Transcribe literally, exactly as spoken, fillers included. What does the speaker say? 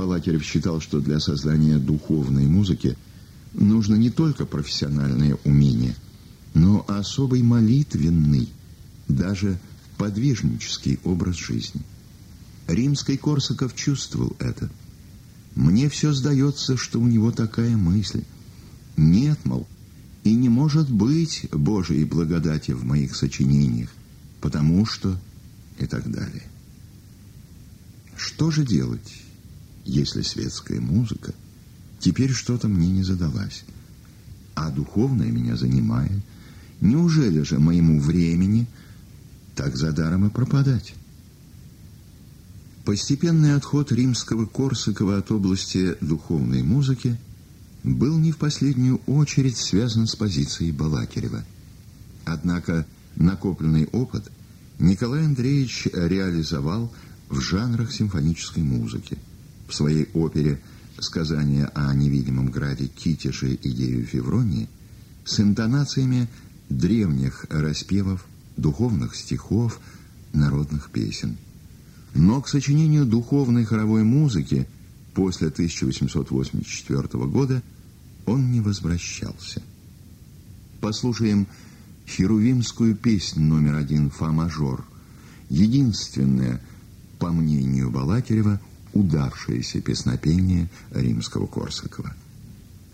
Балакирев считал, что для создания духовной музыки нужно не только профессиональное умение, но особый молитвенный, даже подвижнический образ жизни. Римский-Корсаков чувствовал это. Мне все сдается, что у него такая мысль. Нет, мол, и не может быть Божией благодати в моих сочинениях, потому что... и так далее. Что же делать, если светская музыка теперь что-то мне не задалась, а духовная меня занимает? Неужели же моему времени так задаром и пропадать? Постепенный отход римского-Корсакова от области духовной музыки был не в последнюю очередь связан с позицией Балакирева. Однако накопленный опыт Николай Андреевич реализовал в жанрах симфонической музыки. В своей опере «Сказание о невидимом граде Китише и Деве Февронии» с интонациями древних распевов, духовных стихов, народных песен. Но к сочинению духовной хоровой музыки после тысяча восемьсот восемьдесят четвёртого года он не возвращался. Послушаем херувимскую песнь номер один «Фа-мажор», единственное, по мнению Балакирева, удавшееся песнопение римского Корсакова.